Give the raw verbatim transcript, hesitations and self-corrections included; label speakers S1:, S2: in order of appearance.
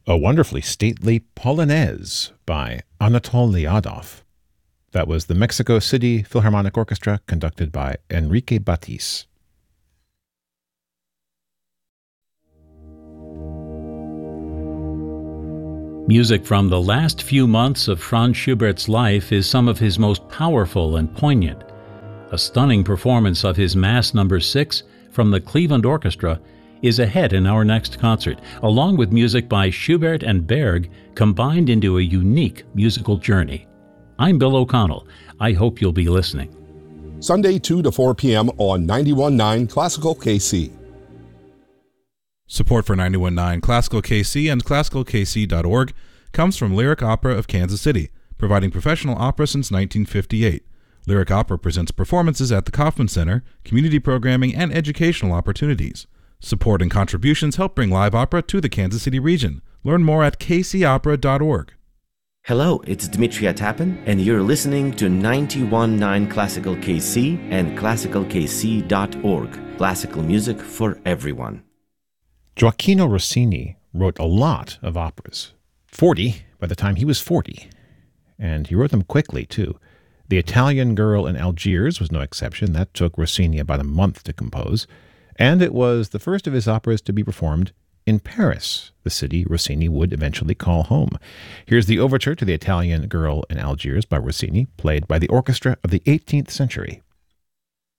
S1: A wonderfully stately Polonaise by Anatol Liadov. That was the Mexico City Philharmonic Orchestra, conducted by Enrique Batis.
S2: Music from the last few months of Franz Schubert's life is some of his most powerful and poignant. A stunning performance of his Mass Number six from the Cleveland Orchestra is ahead in our next concert, along with music by Schubert and Berg combined into a unique musical journey. I'm Bill O'Connell. I hope you'll be listening.
S3: Sunday two to four p.m. on ninety-one point nine Classical K C.
S4: Support for ninety-one point nine Classical K C and classical k c dot org comes from Lyric Opera of Kansas City, providing professional opera since nineteen fifty-eight. Lyric Opera presents performances at the Kaufman Center, community programming, and educational opportunities. Support and contributions help bring live opera to the Kansas City region. Learn more at k c opera dot org.
S5: Hello, it's Dmitry Atapin, and you're listening to ninety-one point nine Classical K C and classical k c dot org. Classical music for everyone.
S1: Gioacchino Rossini wrote a lot of operas. Forty by the time he was forty. And he wrote them quickly, too. The Italian Girl in Algiers was no exception. That took Rossini about a month to compose. And it was the first of his operas to be performed in Paris, the city Rossini would eventually call home. Here's the overture to The Italian Girl in Algiers by Rossini, played by the orchestra of the eighteenth century.